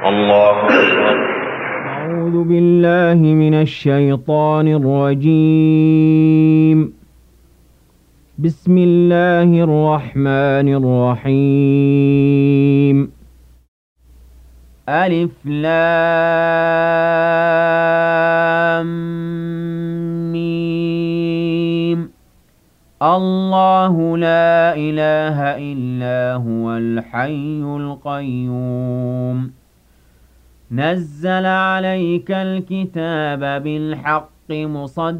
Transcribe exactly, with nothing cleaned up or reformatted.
الله أكبر. أعوذ بالله من الشيطان الرجيم. بسم الله الرحمن الرحيم. ألف لام ميم. الله لا إله إلا هو الحي القيوم. نزل عليك الكتاب بالحق مصدقا